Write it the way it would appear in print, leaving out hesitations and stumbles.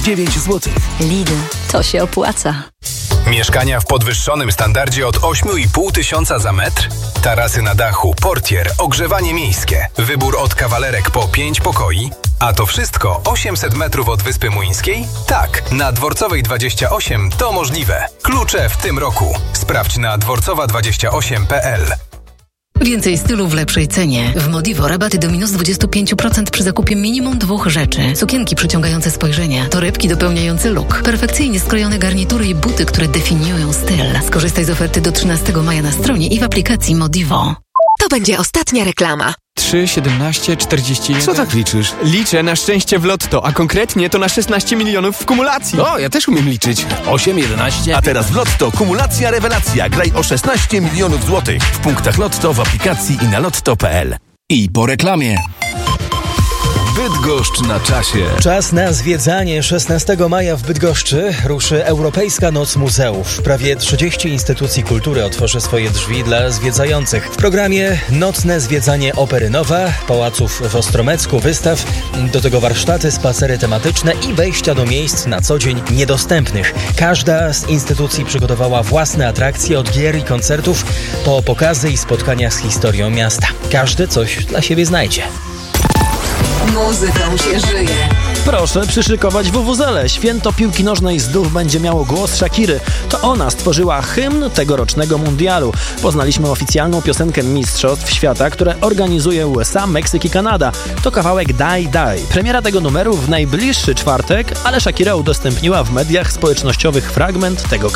9 zł. Lidl, to się opłaca. Mieszkania w podwyższonym standardzie od 8,5 tysiąca za metr? Tarasy na dachu, portier, ogrzewanie miejskie. Wybór od kawalerek po 5 pokoi. A to wszystko 800 metrów od Wyspy Młyńskiej? Tak, na Dworcowej 28 to możliwe. Klucze w tym roku. Sprawdź na dworcowa28.pl. Więcej stylu w lepszej cenie. W Modivo rabaty do minus 25% przy zakupie minimum 2 rzeczy. Sukienki przyciągające spojrzenia, torebki dopełniające look, perfekcyjnie skrojone garnitury i buty, które definiują styl. Skorzystaj z oferty do 13 maja na stronie i w aplikacji Modivo. To będzie ostatnia reklama. 3, 17, 41... Co tak liczysz? Liczę na szczęście w lotto, a konkretnie to na 16 milionów w kumulacji. O, ja też umiem liczyć. 8, 11... A teraz w Lotto kumulacja rewelacja. Graj o 16 milionów złotych. W punktach Lotto, w aplikacji i na lotto.pl. I po reklamie. Bydgoszcz na czasie. Czas na zwiedzanie. 16 maja w Bydgoszczy ruszy Europejska Noc Muzeów. Prawie 30 instytucji kultury otworzy swoje drzwi dla zwiedzających. W programie nocne zwiedzanie Opery Nowa, pałaców w Ostromecku, wystaw, do tego warsztaty, spacery tematyczne i wejścia do miejsc na co dzień niedostępnych. Każda z instytucji przygotowała własne atrakcje od gier i koncertów po pokazy i spotkania z historią miasta. Każdy coś dla siebie znajdzie. Muzyką się żyje. Proszę przyszykować wuwuzele. Święto piłki nożnej znów będzie miało głos Shakiry. To ona stworzyła hymn tegorocznego mundialu. Poznaliśmy oficjalną piosenkę Mistrzostw Świata, które organizuje USA, Meksyk i Kanada. To kawałek Die Die. Premiera tego numeru w najbliższy czwartek, ale Shakira udostępniła w mediach społecznościowych fragment tego kawałka.